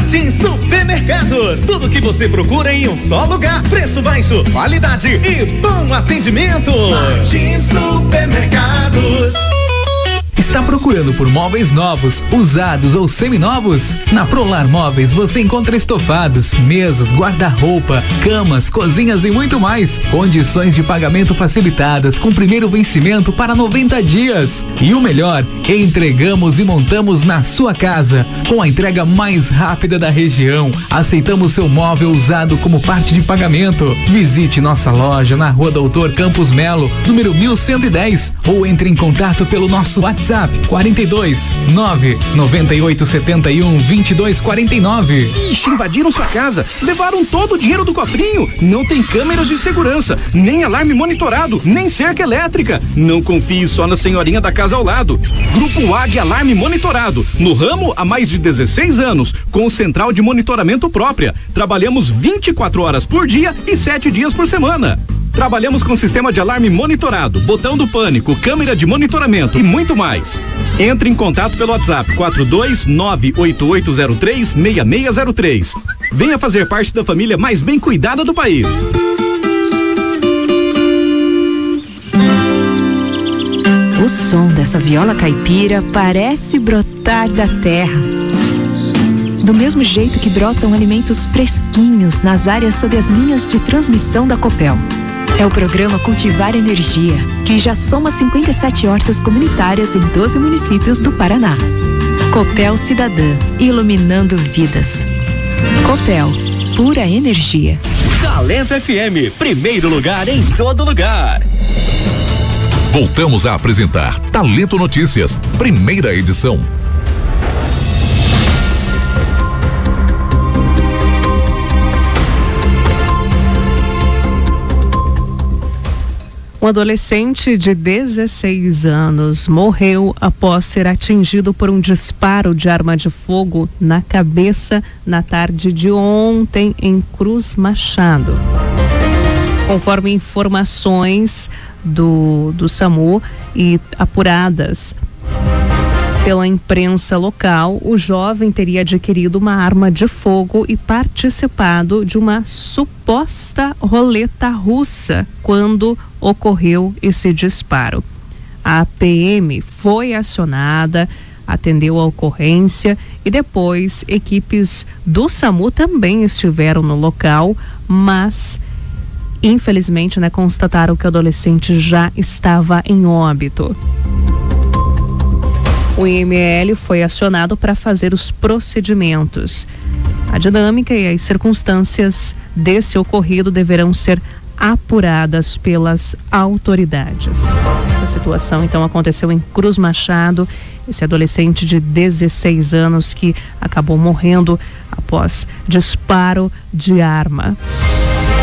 Martins Supermercados. Tudo que você procura em um só lugar. Preço baixo, qualidade e bom atendimento. Martins Supermercados. Está procurando por móveis novos, usados ou seminovos? Na Prolar Móveis você encontra estofados, mesas, guarda-roupa, camas, cozinhas e muito mais. Condições de pagamento facilitadas com primeiro vencimento para 90 dias. E o melhor, entregamos e montamos na sua casa, com a entrega mais rápida da região. Aceitamos seu móvel usado como parte de pagamento. Visite nossa loja na Rua Doutor Campos Melo, número 1110, ou entre em contato pelo nosso WhatsApp 42 998 71 22 49. Ixi, invadiram sua casa, levaram todo o dinheiro do cofrinho. Não tem câmeras de segurança, nem alarme monitorado, nem cerca elétrica. Não confie só na senhorinha da casa ao lado. Grupo Águia Alarme Monitorado, no ramo há mais de 16 anos, com central de monitoramento própria. Trabalhamos 24 horas por dia e 7 dias por semana. Trabalhamos com sistema de alarme monitorado, botão do pânico, câmera de monitoramento e muito mais. Entre em contato pelo WhatsApp 42988036603. Venha fazer parte da família mais bem cuidada do país. O som dessa viola caipira parece brotar da terra. Do mesmo jeito que brotam alimentos fresquinhos nas áreas sob as linhas de transmissão da Copel. É o programa Cultivar Energia, que já soma 57 hortas comunitárias em 12 municípios do Paraná. Copel Cidadã, iluminando vidas. Copel, pura energia. Talento FM, primeiro lugar em todo lugar. Voltamos a apresentar Talento Notícias, primeira edição. Um adolescente de 16 anos morreu após ser atingido por um disparo de arma de fogo na cabeça na tarde de ontem em Cruz Machado. Conforme informações do SAMU e apuradas pela imprensa local, o jovem teria adquirido uma arma de fogo e participado de uma suposta roleta russa quando ocorreu esse disparo. A PM foi acionada, atendeu a ocorrência e depois equipes do SAMU também estiveram no local, mas infelizmente, constataram que o adolescente já estava em óbito. O IML foi acionado para fazer os procedimentos. A dinâmica e as circunstâncias desse ocorrido deverão ser apuradas pelas autoridades. Essa situação, então, aconteceu em Cruz Machado. Esse adolescente de 16 anos que acabou morrendo após disparo de arma.